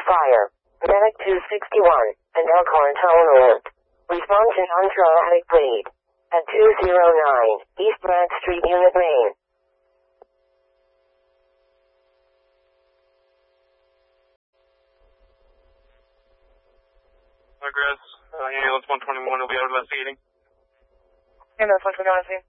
fire. Medic 261, an Elkhorn tone alert. Respond to non-traumatic bleed. At 209, East Brant Street, Unit Main. Ambulance 121 will be out investigating. Ambulance 121, I see.